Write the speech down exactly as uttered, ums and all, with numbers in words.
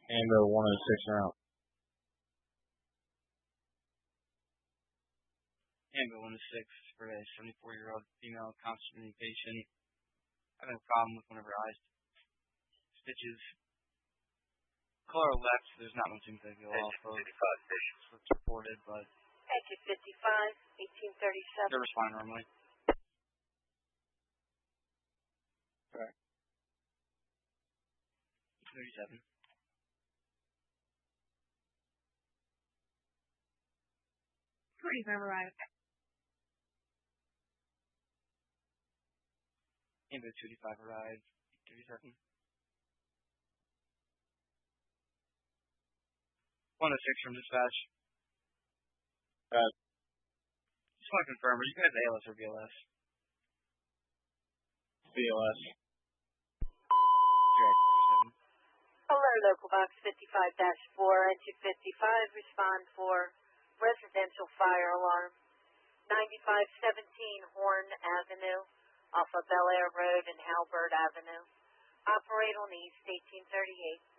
Ambo one oh six route. Ambo one oh six for a seventy-four-year-old female constipated patient having a problem with one of her eyes stitches. Color left, there's not much info to go off of. It's reported, but exit fifty-five, eighteen thirty-seven. they're responding normally. Correct. thirty-seven. forty-five arrived. Ambo two eighty-five arrived. thirty-seven. one oh six from dispatch. Uh, Just want to confirm, are you guys A L S or B L S? B L S. Correct, thirty-seven. Hello, local box fifty-five dash four, entry fifty-five, respond for residential fire alarm. ninety-five seventeen Horn Avenue, off of Bel Air Road and Halbert Avenue. Operate on East eighteen thirty-eight.